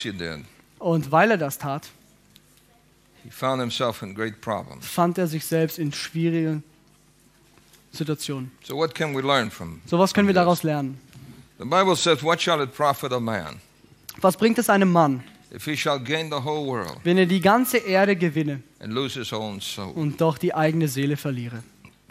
he did, Und weil er das tat, he found himself in great problems. fand er sich selbst in schwierigen Situationen. So what can we learn from So was können wir this? daraus lernen. The Bible says, what shall it profit a man Was bringt es einem Mann, if he shall gain the whole world wenn er die ganze Erde gewinne and lose his own soul? und doch die eigene Seele verliere?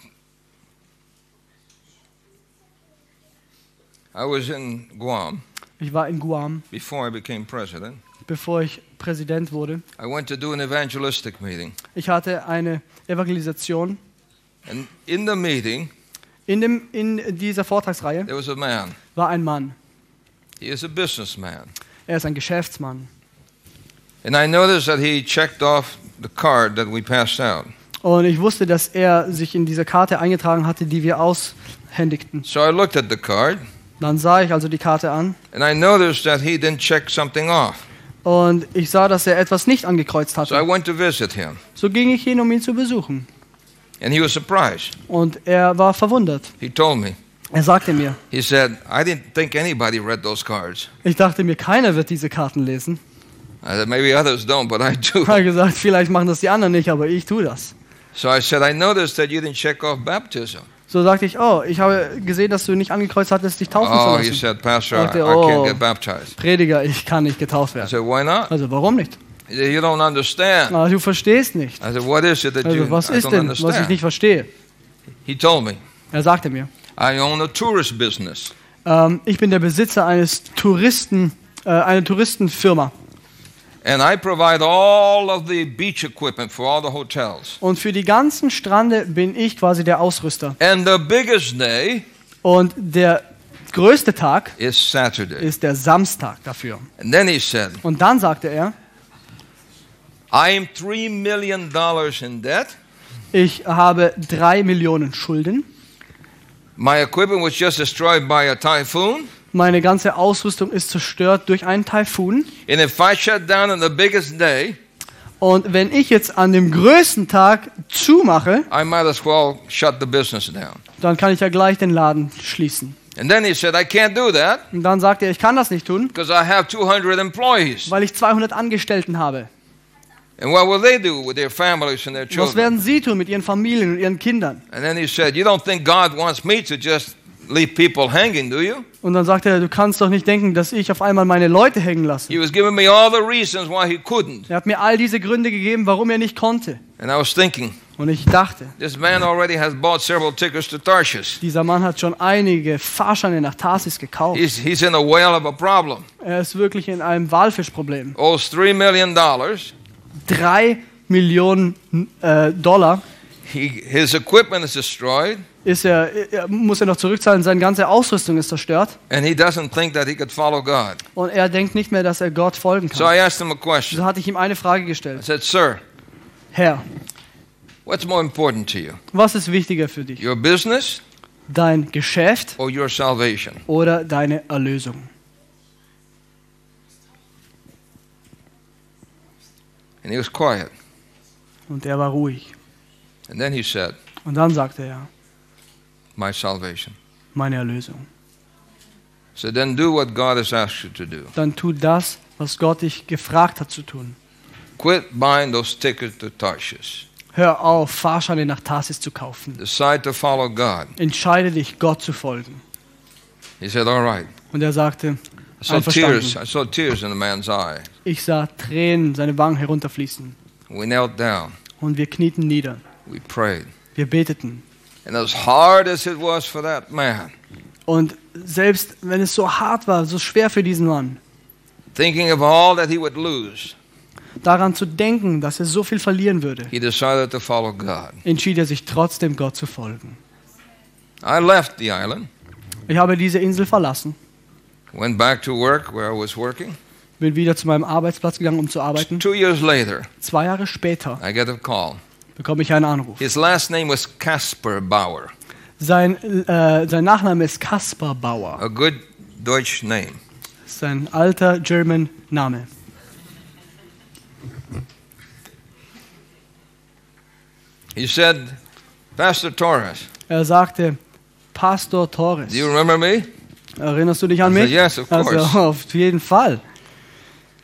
I was in Guam Ich war in Guam, before I became president. bevor ich Präsident wurde. I went to do an evangelistic meeting. Ich hatte eine Evangelisation. And in the meeting, In dieser Vortragsreihe there was a man. war ein Mann. He is a businessman. Er ist ein Geschäftsmann. And I noticed that he checked off the card that we passed out. Und ich wusste, dass er sich in diese Karte eingetragen hatte, die wir aushändigten. So I looked at the card, Dann sah ich also die Karte an and I noticed that he didn't check something off. und ich sah, dass er etwas nicht angekreuzt So I hatte. went to visit him, So ging ich hin, um ihn zu besuchen. and he was surprised. Und er war verwundert. He told me, Er sagte mir, he said, I didn't think anybody read those cards. ich dachte mir, keiner wird diese Karten lesen. I said, maybe others don't, but I do. Er hat gesagt, vielleicht machen das die anderen nicht, aber ich tue das. So I said, I noticed that you didn't check off baptism. So sagte ich, oh, ich habe gesehen, dass du nicht angekreuzt hattest, dich taufen zu Oh, he lassen. said, Pastor, I Sagte, can't oh. get baptized. Prediger, ich kann nicht getauft I werden. said, why not? Also warum nicht? He said, you don't understand. Du verstehst nicht. I said, what is it that Also was I ist don't denn, was ich understand? nicht verstehe? He told me, Er sagte mir, I own a tourist business. ich bin der Besitzer einer Touristenfirma. And I provide all of the beach equipment for all the hotels. Und für die ganzen Strände bin ich quasi der Ausrüster. And the biggest day Und der größte Tag is Saturday. ist der Samstag dafür. And then he said, Und dann sagte er, I'm $3 million in debt. ich habe 3 Millionen Schulden. My equipment was just destroyed by a typhoon. Meine ganze Ausrüstung ist zerstört durch einen Taifun. And if I shut down on the biggest day, Und wenn ich jetzt an dem größten Tag zumache, I might as well shut the business down. dann kann ich ja gleich den Laden schließen. And then he said, I can't do that Und dann sagte er, ich kann das nicht tun, because I have 200 employees. weil ich 200 Angestellten habe. And what will they do with their families and their Was children? werden sie tun mit ihren Familien und ihren Kindern? And then he said, you don't think God wants me to just leave people hanging, do you? Und dann sagte er, du kannst doch nicht denken, dass ich auf einmal meine Leute hängen lasse. He was giving me all the reasons why he couldn't. Er hat mir all diese Gründe gegeben, warum er nicht konnte. And I was thinking, Und ich dachte, this man already has bought several tickets to Tarshish. dieser Mann hat schon einige Fahrscheine nach Tarsis gekauft. He's in a whale of a problem. Er ist wirklich in einem Walfischproblem. Owes $3 million. 3 Millionen Dollar His equipment is destroyed. muss er noch zurückzahlen. Seine ganze Ausrüstung ist zerstört. And he doesn't think that he could follow God. Und er denkt nicht mehr, dass er Gott folgen So kann. I asked him a question. So hatte ich ihm eine Frage I gestellt. said, sir, Herr, what's more important to you? was ist wichtiger für dich? Your business Dein Geschäft or your salvation? oder deine Erlösung? And he was quiet. Und er war ruhig. And then he said, Und dann sagte er, my salvation. meine Erlösung. So then do what God has asked you to do. Dann tu das, was Gott dich gefragt hat zu tun. Quit buying those tickets to Tarshish. Hör auf, Fahrscheine nach Tarsis zu kaufen. Decide to follow God. Entscheide dich, Gott zu folgen. He said, all right. Und er sagte, I saw einverstanden. tears in the man's eye. Ich sah Tränen seine Wangen herunterfließen. We knelt down. Und wir knieten nieder. We prayed. Wir beteten. And as hard as it was for that man, Und selbst wenn es so hart war, so schwer für diesen Mann, thinking of all that he would lose, daran zu denken, dass er so viel verlieren würde, he decided to follow God. entschied er sich trotzdem, Gott zu folgen. I left the island, Ich habe diese Insel verlassen, went back to work where I was working. bin wieder zu meinem Arbeitsplatz gegangen, um zu arbeiten. 2 years later, 2 Jahre später I get a call. bekomme ich einen Anruf. His last name was Kasper Bauer, Sein Nachname ist Kaspar Bauer. a good Deutsch name. Sein alter German Name. He said, Pastor Torres, Er sagte, Pastor Torres. do you remember me? Erinnerst du dich an I said, mich? yes, of course. Also, auf jeden Fall.